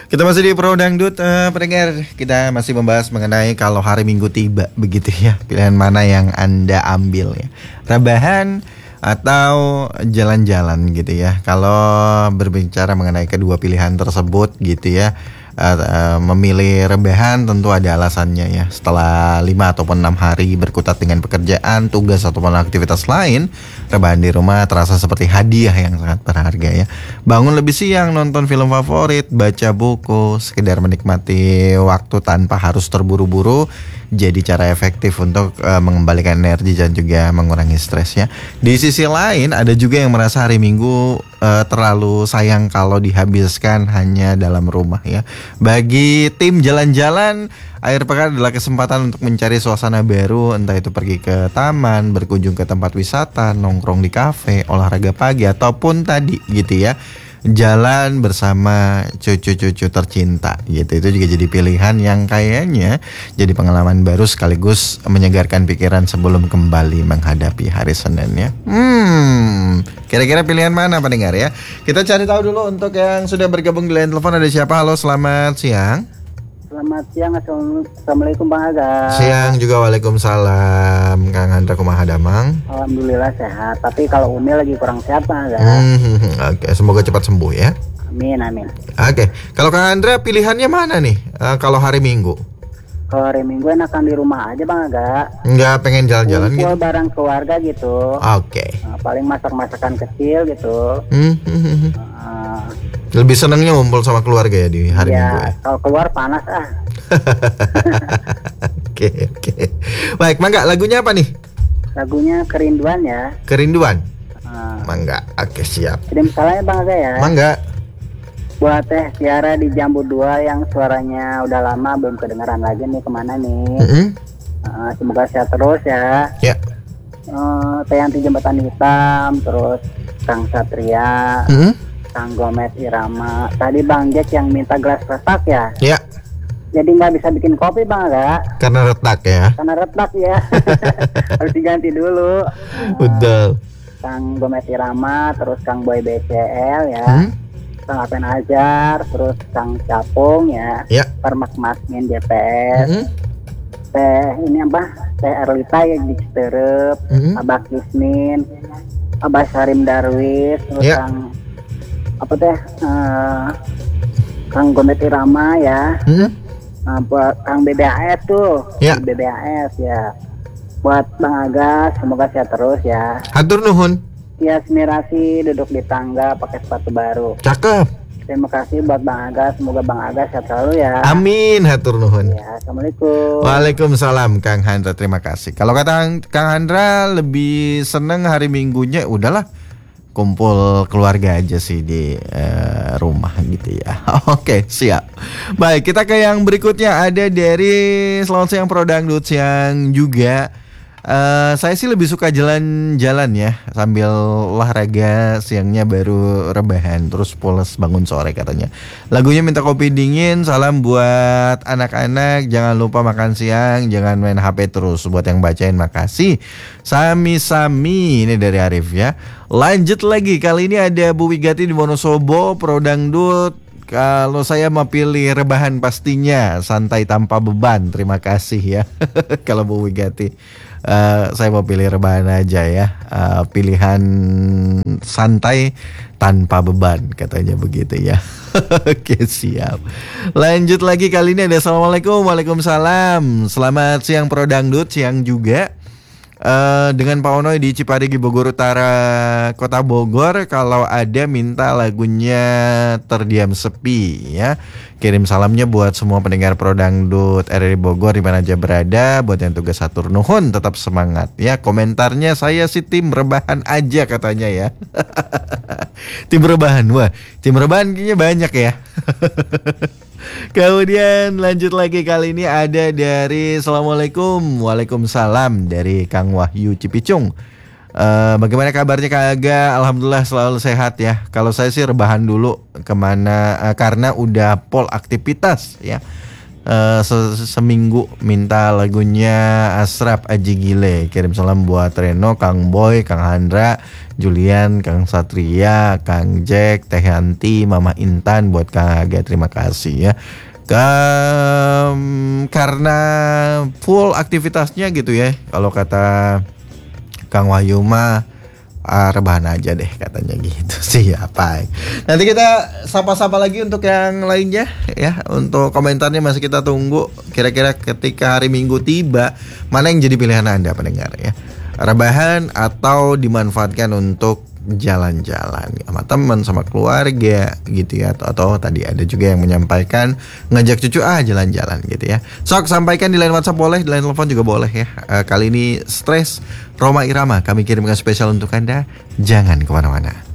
Kita masih di Pro Dangdut, pendengar. Kita masih membahas mengenai kalau hari Minggu tiba, begitu ya. Pilihan mana yang Anda ambil ya? Rebahan atau jalan-jalan gitu ya. Kalau berbicara mengenai kedua pilihan tersebut gitu ya, memilih rebahan tentu ada alasannya ya. Setelah 5 ataupun 6 hari berkutat dengan pekerjaan, tugas ataupun aktivitas lain, rebahan di rumah terasa seperti hadiah yang sangat berharga ya. Bangun lebih siang, nonton film favorit, baca buku, sekedar menikmati waktu tanpa harus terburu-buru, jadi cara efektif untuk mengembalikan energi dan juga mengurangi stres ya. Di sisi lain ada juga yang merasa hari Minggu terlalu sayang kalau dihabiskan hanya dalam rumah ya. Bagi tim jalan-jalan, akhir pekan adalah kesempatan untuk mencari suasana baru, entah itu pergi ke taman, berkunjung ke tempat wisata, nongkrong di kafe, olahraga pagi, ataupun tadi gitu ya, jalan bersama cucu-cucu tercinta gitu. Itu juga jadi pilihan yang kayaknya jadi pengalaman baru sekaligus menyegarkan pikiran sebelum kembali menghadapi hari Senin ya. Kira-kira pilihan mana pendengar ya? Kita cari tahu dulu untuk yang sudah bergabung di line telepon. Ada siapa? Halo, selamat siang. Selamat siang, assalamualaikum Bang Aga. Siang juga, waalaikumsalam. Kang Andra kumaha damang? Alhamdulillah sehat, tapi kalau Umi lagi kurang sehat Bang Aga. Oke, semoga cepat sembuh ya. Amin, amin. Oke, kalau Kang Andra pilihannya mana nih kalau hari Minggu? Kalau hari Minggu enakan di rumah aja Bang Aga. Nggak pengen jalan-jalan gitu? Kumpul bareng keluarga gitu. Oke. Paling masak-masakan kecil gitu. Lebih senangnya ngumpul sama keluarga ya di hari Minggu ya? Kalau keluar panas Oke. Baik, Mangga, lagunya apa nih? Lagunya Kerinduan ya. Kerinduan? Mangga, oke siap. Kirim salamnya Bang Aga ya. Mangga. Buat Teh Tiara di Jambu 2 yang suaranya udah lama belum kedengaran lagi nih, kemana nih. Semoga sehat terus ya. Ya. Teh Yanti Jembatan Hitam, terus Kang Satria, Kang Gomez Irama. Tadi Bang Jack yang minta gelas retak ya. Ya. Jadi nggak bisa bikin kopi Bang Aga. Karena retak ya. Karena retak ya. Harus diganti dulu. Udah. Kang Gomez Irama, terus Kang Boy BCL ya. Kang Apen Ajar, terus Kang Capung ya. Permak Masmin DPS. Teh ini apa? Teh Erlita ya di Citerep, Abah Kismin, Abah Sarim Darwis, terus Kang apa teh? Kang Gomez Irama ya. Buat Kang BBAS tuh. BBAS ya. Buat Bang Aga, semoga sehat terus ya. Hatur nuhun. Ya, Smirasi duduk di tangga pakai sepatu baru. Cakep. Terima kasih buat Bang Aga, semoga Bang Aga sehat selalu ya. Amin, hatur nuhun. Ya, assalamualaikum. Waalaikumsalam Kang Handra, terima kasih. Kalau kata Kang Handra lebih seneng hari Minggunya udahlah kumpul keluarga aja sih di rumah gitu ya. Oke, siap. Baik, kita ke yang berikutnya. Ada dari selamat siang Pro Dangdut siang juga. Saya sih lebih suka jalan-jalan ya, sambil olahraga, siangnya baru rebahan, terus pules bangun sore katanya. Lagunya minta kopi dingin, salam buat anak-anak, jangan lupa makan siang, jangan main HP terus. Buat yang bacain makasih. Sami-sami, ini dari Arif ya. Lanjut lagi, kali ini ada Bu Wigati di Wonosobo, Pro Dangdut. Kalau saya mau pilih rebahan pastinya santai tanpa beban. Terima kasih ya. Kalau Bu Wigati, saya mau pilih rebahan aja ya. Pilihan santai tanpa beban katanya begitu ya. Oke, siap. Lanjut lagi, kali ini ada Assalamualaikum. Waalaikumsalam. Selamat siang Pro Dangdut, siang juga. Dengan Pak Onoy di Cipadigi Bogor Utara Kota Bogor. Kalau ada minta lagunya Terdiam Sepi ya. Kirim salamnya buat semua pendengar Pro Dangdut RRI Bogor di mana aja berada. Buat yang tugas hatur nuhun, tetap semangat ya. Komentarnya, saya sih tim rebahan aja katanya ya. Tim rebahan, wah tim rebahan kayaknya banyak ya. Kemudian lanjut lagi, kali ini ada dari Assalamualaikum. Waalaikumsalam dari Kang Wahyu Cipicung. Bagaimana kabarnya Kak Aga? Alhamdulillah selalu sehat ya. Kalau saya sih rebahan dulu karena udah pol aktivitas ya. seminggu minta lagunya Asrap Aji Gile. Kirim salam buat Reno, Kang Boy, Kang Handra, Julian, Kang Satria, Kang Jack, Teh Yanti, Mama Intan, buat Kang Aga. Terima kasih ya. Karena full aktivitasnya gitu ya. Kalau kata Kang Wahyu mah rebahan aja deh katanya gitu sih apa. Nanti kita sapa-sapa lagi untuk yang lainnya ya. Untuk komentarnya masih kita tunggu. Kira-kira ketika hari Minggu tiba, mana yang jadi pilihan Anda pendengar ya? Rebahan atau dimanfaatkan untuk jalan-jalan sama teman, sama keluarga gitu ya, atau tadi ada juga yang menyampaikan ngajak cucu jalan-jalan gitu ya. Sok sampaikan di line WhatsApp boleh, di line telepon juga boleh ya. Kali ini stres Roma Irama kami kirimkan spesial untuk Anda. Jangan kemana-mana.